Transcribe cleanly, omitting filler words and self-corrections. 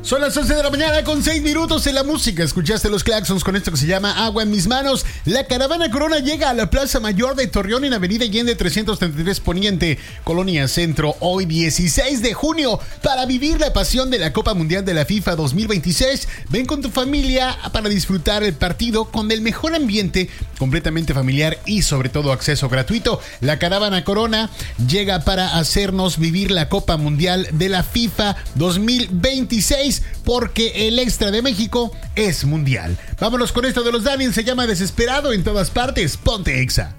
Son las 11 de la mañana con 6 minutos en la música. Escuchaste los Claxons con esto que se llama Agua en mis manos. La caravana Corona llega a la Plaza Mayor de Torreón en Avenida Allende 333 Poniente, Colonia Centro, hoy 16 de junio, para vivir la pasión de la Copa Mundial de la FIFA 2026. Ven con tu familia para disfrutar el partido con el mejor ambiente, completamente familiar y sobre todo acceso gratuito. La caravana Corona llega para hacernos vivir la Copa Mundial de la FIFA 2026. Porque el extra de México es mundial. Vámonos con esto de los Daniels, se llama Desesperado en todas partes. Ponte Exa.